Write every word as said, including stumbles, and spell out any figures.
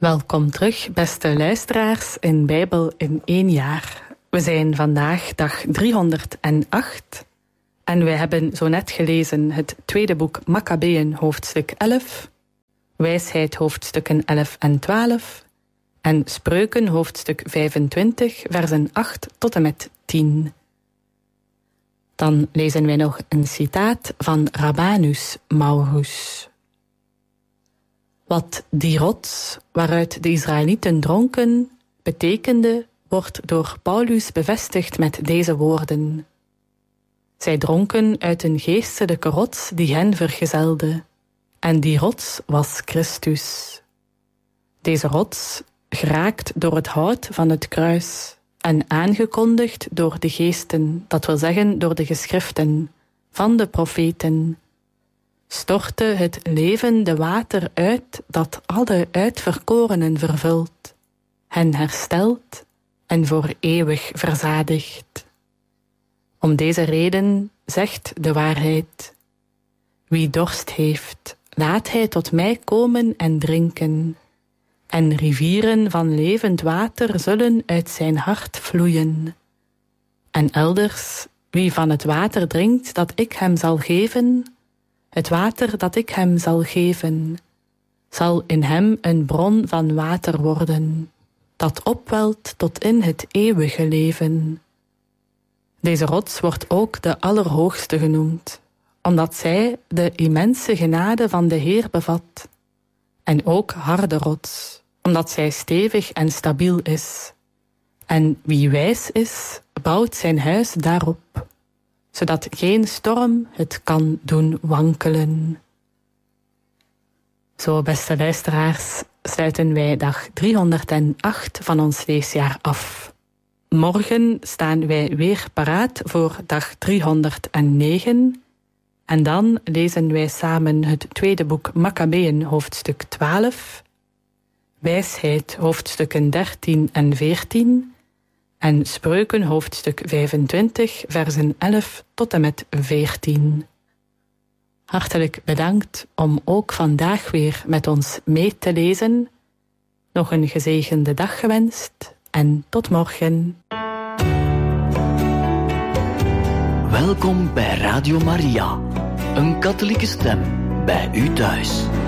Welkom terug, beste luisteraars, in Bijbel in één jaar. We zijn vandaag dag driehonderdacht en we hebben zo net gelezen het tweede boek Makkabeeën, hoofdstuk elf, Wijsheid, hoofdstukken elf en twaalf en Spreuken, hoofdstuk vijfentwintig, versen acht tot en met tien. Dan lezen wij nog een citaat van Rabanus Maurus. Wat die rots, waaruit de Israëlieten dronken, betekende, wordt door Paulus bevestigd met deze woorden. Zij dronken uit een geestelijke rots die hen vergezelde, en die rots was Christus. Deze rots, geraakt door het hout van het kruis en aangekondigd door de geesten, dat wil zeggen door de geschriften van de profeten, stortte het levende water uit dat alle uitverkorenen vervult, hen herstelt en voor eeuwig verzadigt. Om deze reden zegt de waarheid: wie dorst heeft, laat hij tot mij komen en drinken, en rivieren van levend water zullen uit zijn hart vloeien. En elders, wie van het water drinkt dat ik hem zal geven, het water dat ik hem zal geven, zal in hem een bron van water worden, dat opwelt tot in het eeuwige leven. Deze rots wordt ook de Allerhoogste genoemd, omdat zij de immense genade van de Heer bevat, en ook harde rots, omdat zij stevig en stabiel is. En wie wijs is, bouwt zijn huis daarop, zodat geen storm het kan doen wankelen. Zo, beste luisteraars, sluiten wij dag driehonderdacht van ons leesjaar af. Morgen staan wij weer paraat voor dag driehonderdnegen en dan lezen wij samen het tweede boek Makkabeeën, hoofdstuk twaalf, Wijsheid, hoofdstukken dertien en veertien en Spreuken, hoofdstuk vijfentwintig, versen elf tot en met veertien. Hartelijk bedankt om ook vandaag weer met ons mee te lezen. Nog een gezegende dag gewenst en tot morgen. Welkom bij Radio Maria, een katholieke stem bij u thuis.